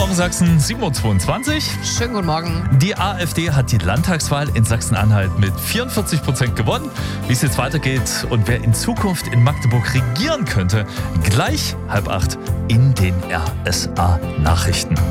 Morgen Sachsen, 7.22 Uhr. Schönen guten Morgen. Die AfD hat die Landtagswahl in Sachsen-Anhalt mit 44% gewonnen. Wie es jetzt weitergeht und wer in Zukunft in Magdeburg regieren könnte, gleich 7:30 in den RSA-Nachrichten.